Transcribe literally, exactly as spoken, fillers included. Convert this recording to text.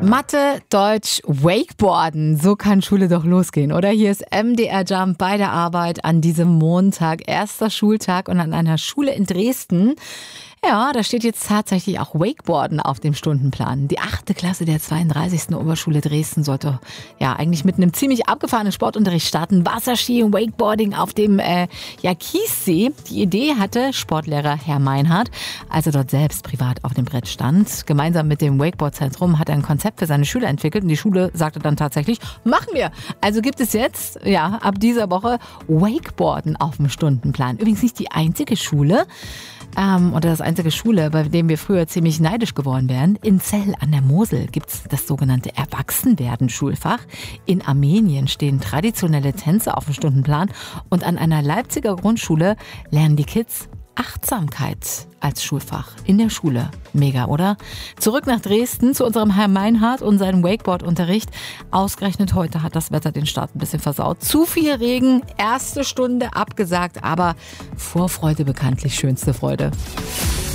Mathe, Deutsch, Wakeboarden. So kann Schule doch losgehen, oder? Hier ist M D R Jump bei der Arbeit an diesem Montag, erster Schultag und an einer Schule in Dresden. Ja, da steht jetzt tatsächlich auch Wakeboarden auf dem Stundenplan. Die achte Klasse der zweiunddreißigsten Oberschule Dresden sollte ja eigentlich mit einem ziemlich abgefahrenen Sportunterricht starten. Wasserski und Wakeboarding auf dem äh, ja, Kiessee. Die Idee hatte Sportlehrer Herr Meinhardt, als er dort selbst privat auf dem Brett stand. Gemeinsam mit dem Wakeboard-Zentrum hat er ein Konzept für seine Schüler entwickelt und die Schule sagte dann tatsächlich, machen wir. Also gibt es jetzt, ja, ab dieser Woche Wakeboarden auf dem Stundenplan. Übrigens nicht die einzige Schule, Ähm, oder das einzige Schule, bei dem wir früher ziemlich neidisch geworden wären. In Zell an der Mosel gibt's das sogenannte Erwachsenwerden-Schulfach. In Armenien stehen traditionelle Tänze auf dem Stundenplan. Und an einer Leipziger Grundschule lernen die Kids Achtsamkeit als Schulfach in der Schule. Mega, oder? Zurück nach Dresden zu unserem Herrn Meinhardt und seinem Wakeboard-Unterricht. Ausgerechnet heute hat das Wetter den Start ein bisschen versaut. Zu viel Regen, erste Stunde abgesagt, aber Vorfreude bekanntlich schönste Freude.